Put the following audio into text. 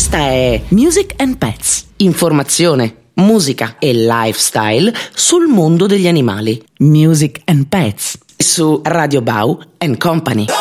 Questa è Music and Pets. Informazione, musica e lifestyle sul mondo degli animali. Music and Pets su Radio Bau and Company.